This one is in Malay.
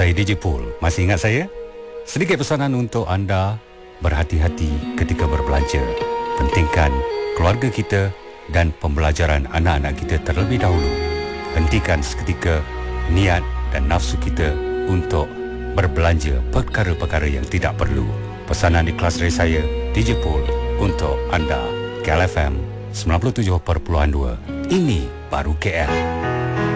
Saya DJ Pool. Masih ingat saya? Sedikit pesanan untuk anda, berhati-hati ketika berbelanja. Pentingkan keluarga kita dan pembelajaran anak-anak kita terlebih dahulu. Hentikan seketika niat dan nafsu kita untuk berbelanja perkara-perkara yang tidak perlu. Pesanan di kelas dari saya, DJ Pool, untuk anda. KLFM 97.2. Ini baru KL.